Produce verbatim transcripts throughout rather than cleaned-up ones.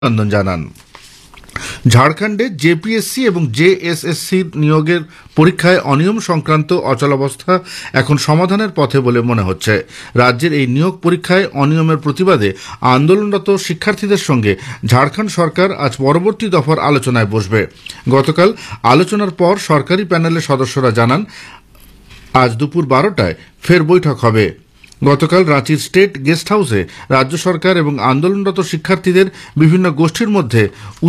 অভিনন্দন জানান। ঝাড়খণ্ডে জেপিএসসি এবং জেএসএসসি নিয়োগের পরীক্ষায় অনিয়ম সংক্রান্ত অচলাবস্থা এখন সমাধানের পথে বলে মনে হচ্ছে। রাজ্যের এই নিয়োগ পরীক্ষায় অনিয়মের প্রতিবাদে আন্দোলনরত শিক্ষার্থীদের সঙ্গে ঝাড়খণ্ড সরকার আজ পরবর্তী দফার আলোচনায় বসবে। গতকাল আলোচনার পর সরকারি প্যানেলের সদস্যরা জানান আজ দুপুর বারোটায় ফের বৈঠক হবে। গতকাল রাঁচির স্টেট গেস্ট হাউসে রাজ্য সরকার এবং আন্দোলনরত শিক্ষার্থীদের বিভিন্ন গোষ্ঠীর মধ্যে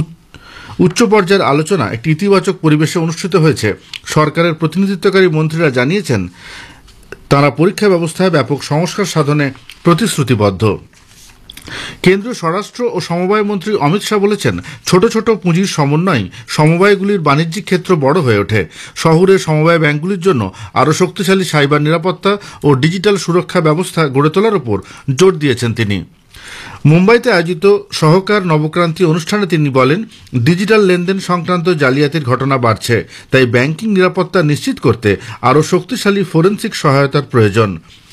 উচ্চ পর্যায়ের আলোচনা একটি ইতিবাচক পরিবেশে অনুষ্ঠিত হয়েছে। সরকারের প্রতিনিধিত্বকারী মন্ত্রীরা জানিয়েছেন তারা পরীক্ষা ব্যবস্থায় ব্যাপক সংস্কার সাধনে প্রতিশ্রুতিবদ্ধ। কেন্দ্রীয় স্বরাষ্ট্র ও সমবায় মন্ত্রী অমিত শাহ বলেছেন, ছোট ছোট পুঁজির সমন্বয়ে সমবায়গুলির বাণিজ্যিক ক্ষেত্র বড় হয়ে ওঠে। শহুরে সমবায় ব্যাংকগুলির জন্য আরও শক্তিশালী সাইবার নিরাপত্তা ও ডিজিটাল সুরক্ষা ব্যবস্থা গড়ে তোলার উপর জোর দিয়েছেন তিনি। মুম্বাইতে আয়োজিত সহকার নবক্রান্তি অনুষ্ঠানে তিনি বলেন, ডিজিটাল লেনদেন সংক্রান্ত জালিয়াতির ঘটনা বাড়ছে, তাই ব্যাংকিং নিরাপত্তা নিশ্চিত করতে আরও শক্তিশালী ফোরেন্সিক সহায়তার প্রয়োজন।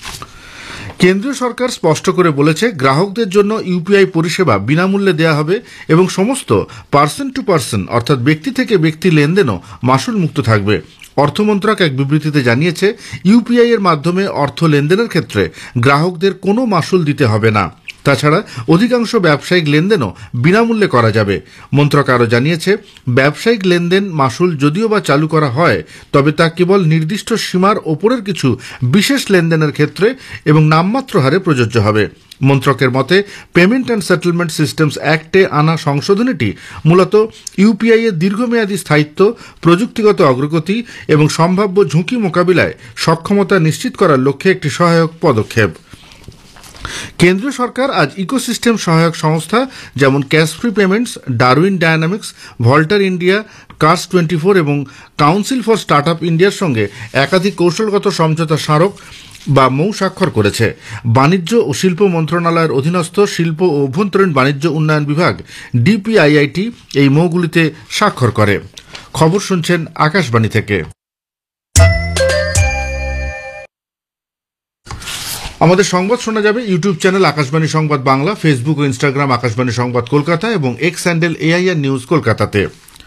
কেন্দ্রীয় সরকার স্পষ্ট করে বলেছে, গ্রাহকদের জন্য ইউপিআই পরিষেবা বিনামূল্যে দেওয়া হবে এবং সমস্ত পার্সন টু পার্সন অর্থাৎ ব্যক্তি থেকে ব্যক্তি লেনদেনও মাশুল মুক্ত থাকবে। অর্থমন্ত্রক এক বিবৃতিতে জানিয়েছে, ইউপিআই এর মাধ্যমে অর্থ লেনদেনের ক্ষেত্রে গ্রাহকদের কোনো মাশুল দিতে হবে না। তাছাড়া অধিকাংশ ব্যবসায়িক লেনদেনও বিনামূল্যে করা যাবে। মন্ত্রক আরও জানিয়েছে, ব্যবসায়িক লেনদেন মাশুল যদিও বা চালু করা হয়, তবে তা কেবল নির্দিষ্ট সীমার ওপরের কিছু বিশেষ লেনদেনের ক্ষেত্রে এবং নামমাত্র হারে প্রযোজ্য হবে। মন্ত্রকের মতে, পেমেন্ট অ্যান্ড সেটেলমেন্ট সিস্টেমস অ্যাক্টে আনা সংশোধনীটি মূলত ইউপিআই এর দীর্ঘমেয়াদী স্থায়িত্ব, প্রযুক্তিগত অগ্রগতি এবং সম্ভাব্য ঝুঁকি মোকাবিলায় সক্ষমতা নিশ্চিত করার লক্ষ্যে একটি সহায়ক পদক্ষেপ। কেন্দ্রীয় সরকার আজ ইকোসিস্টেম সহায়ক সংস্থা যেমন cash free payments, Darwin dynamics, ভল্টার India, curse twenty four এবং কাউন্সিল ফর স্টার্ট আপ ইন্ডিয়ার সঙ্গে একাধিক কৌশলগত সমঝোতা স্মারক বা মৌ স্বাক্ষর করেছে। বাণিজ্য ও শিল্প মন্ত্রণালয়ের অধীনস্থ শিল্প ও অভ্যন্তরীণ বাণিজ্য উন্নয়ন বিভাগ ডিপিআইআইটি এই মৌগুলিতে স্বাক্ষর করে। খবর শুনছেন আকাশবাণী থেকে। আমাদের সংবাদ শোনা যাবে ইউটিউব চ্যানেল আকাশবাণী সংবাদ বাংলা, ফেসবুক ও ইনস্টাগ্রাম আকাশবাণী সংবাদ কলকাতা এবং এক্স হ্যান্ডেল এআইআর নিউজ কলকাতাতে।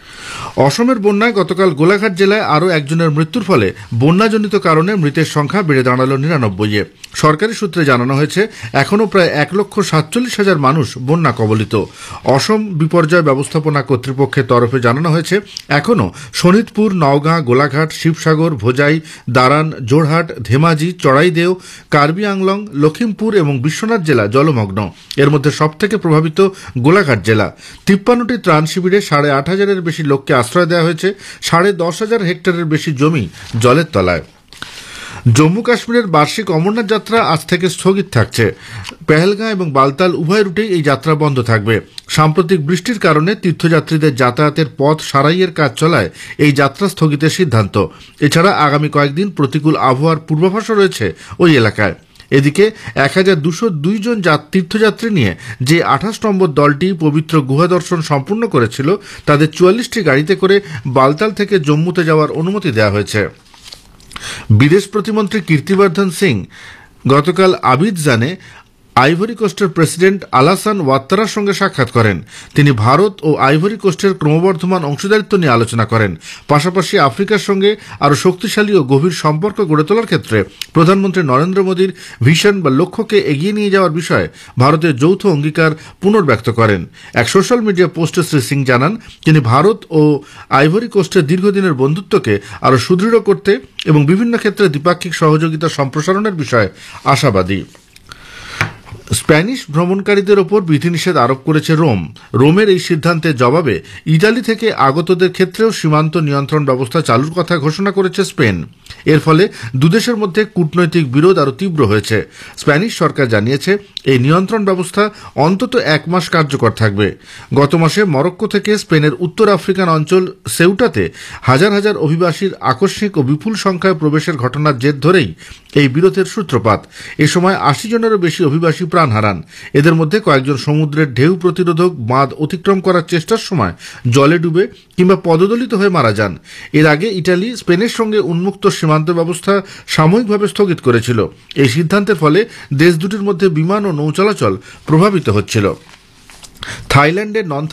অসমের বন্যায় গতকাল গোলাঘাট জেলায় আরও একজনের মৃত্যুর ফলে বন্যাজনিত কারণে মৃতের সংখ্যা বেড়ে দাঁড়ালো নিরানব্বই এ। সরকারি সূত্রে জানানো হয়েছে, এখনও প্রায় এক লক্ষ সাতচল্লিশ হাজার মানুষ বন্যা কবলিত। অসম বিপর্যয় ব্যবস্থাপনা কর্তৃপক্ষের তরফে জানানো হয়েছে, এখনও শোনিতপুর, নওগাঁ, গোলাঘাট, শিবসাগর, ভোজাই, দারান, জোরহাট, ধেমাজি, চড়াইদেও, কার্বি আংলং, লখিমপুর এবং বিশ্বনাথ জেলা জলমগ্ন। এর মধ্যে সবথেকে প্রভাবিত গোলাঘাট জেলা। তিপ্পান্নটি ত্রাণ শিবিরে সাড়ে আট হাজারের বেশি লোককে আশ্রয় দেওয়া হয়েছে। সাড়ে দশ হাজার হেক্টরের বেশি জমি জলের তলায়। জম্মু কাশ্মীরের বার্ষিক অমরনাথ যাত্রা আজ থেকে স্থগিত থাকছে। পেহেলগাঁ এবং বালতাল উভয় রুটেই এই যাত্রা বন্ধ থাকবে। সাম্প্রতিক বৃষ্টির কারণে তীর্থযাত্রীদের যাতায়াতের পথ সারাইয়ের কাজ চলায় এই যাত্রা স্থগিতের সিদ্ধান্ত। এছাড়া আগামী কয়েকদিন প্রতিকূল আবহাওয়ার পূর্বাভাসও রয়েছে ওই এলাকায়। এদিকে এক হাজার দুশো দুই জন তীর্থযাত্রী নিয়ে যে আঠাশ নম্বর দলটি পবিত্র গুহা দর্শন সম্পূর্ণ করেছিল, তাদের চুয়াল্লিশটি গাড়িতে করে বালতাল থেকে জম্মুতে যাওয়ার অনুমতি দেওয়া হয়েছে। বিদেশ প্রতিমন্ত্রী কীর্তিবর্ধন সিং গতকাল আবিদজানে আইভরি কোস্টের প্রেসিডেন্ট আলাসান ওয়াত্তারার সঙ্গে সাক্ষাৎ করেন। তিনি ভারত ও আইভরি কোস্টের ক্রমবর্ধমান অংশীদারিত্ব নিয়ে আলোচনা করেন। পাশাপাশি আফ্রিকার সঙ্গে আরও শক্তিশালী ও গভীর সম্পর্ক গড়ে তোলার ক্ষেত্রে প্রধানমন্ত্রী নরেন্দ্র মোদীর ভিশন বা লক্ষ্যকে এগিয়ে নিয়ে যাওয়ার বিষয়ে ভারতের যৌথ অঙ্গীকার পুনর্ব্যক্ত করেন। এক সোশ্যাল মিডিয়া পোস্টে শ্রী সিং জানান, তিনি ভারত ও আইভরি কোস্টের দীর্ঘদিনের বন্ধুত্বকে আরও সুদৃঢ় করতে এবং বিভিন্ন ক্ষেত্রে দ্বিপাক্ষিক সহযোগিতা সম্প্রসারণের বিষয়ে আশাবাদী। স্প্যানিশ ভ্রমণকারীদের ওপর বিধিনিষেধ আরোপ করেছে রোম। রোমের এই সিদ্ধান্তের জবাবে ইটালি থেকে আগতদের ক্ষেত্রেও সীমান্ত নিয়ন্ত্রণ ব্যবস্থা চালুর কথা ঘোষণা করেছে স্পেন। এর ফলে দুদেশের মধ্যে কূটনৈতিক বিরোধ আরও তীব্র হয়েছে। স্প্যানিশ সরকার জানিয়েছে, এই নিয়ন্ত্রণ ব্যবস্থা অন্তত এক মাস কার্যকর থাকবে। গত মাসে মরক্কো থেকে স্পেনের উত্তর আফ্রিকান অঞ্চল সেউটাতে হাজার হাজার অভিবাসীর আকস্মিক ও বিপুল সংখ্যায় প্রবেশের ঘটনার জের ধরেই এই বিরোধের সূত্রপাত। এ সময় আশি জনেরও বেশি অভিবাসী প্রাণ হারান। এদের মধ্যে কয়েকজন সমুদ্রের ঢেউ প্রতিরোধক বাঁধ অতিক্রম করার চেষ্টার সময় জলে ডুবে কিংবা পদদলিত হয়ে মারা যান। এর আগে ইটালি স্পেনের সঙ্গে উন্মুক্ত সীমান্ত ব্যবস্থা সাময়িকভাবে স্থগিত করেছিল। এই সিদ্ধান্তের ফলে দেশ দুটির মধ্যে বিমান ও নৌ চলাচল প্রভাবিত হচ্ছিল। থাইল্যান্ডের নন